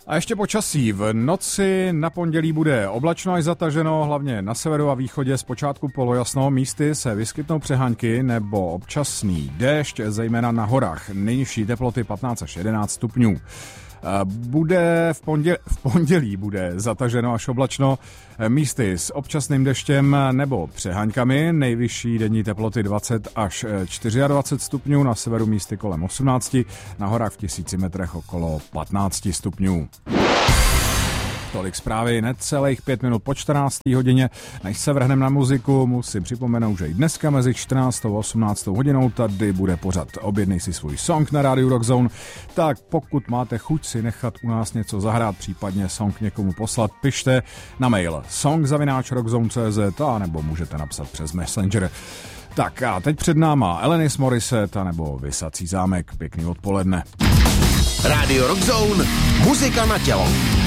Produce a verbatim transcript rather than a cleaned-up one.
A ještě počasí. V noci na pondělí bude oblačno až zataženo, hlavně na severu a východě zpočátku polojasno. Místy se vyskytnou přehánky nebo občasný déšť, zejména na horách. Nejnižší teploty patnáct až jedenáct stupňů. Bude v, pondělí, v pondělí bude zataženo až oblačno, místy s občasným deštěm nebo přeháňkami, nejvyšší denní teploty dvacet až dvacet čtyři stupňů, na severu místy kolem osmnáct, na horách v tisíci metrech okolo patnáct stupňů. Tolik zprávy, necelých pět minut po čtrnácté hodině. Než se vrhneme na muziku, musím připomenout, že i dneska mezi čtrnáctou a osmnáctou hodinou tady bude pořad Objednej si svůj song na rádiu Rockzone. Tak pokud máte chuť si nechat u nás něco zahrát, případně song někomu poslat, pište na mail song zavináč rockzone tečka cé zet a nebo můžete napsat přes Messenger. Tak a teď před náma Alanis Morissette nebo Visací zámek. Pěkný odpoledne. Rádio Rockzone, muzika na tělo.